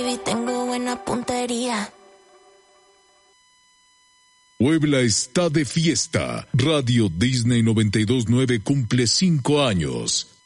Tengo buena puntería. Puebla está de fiesta. Radio Disney 92.9 cumple 5 años.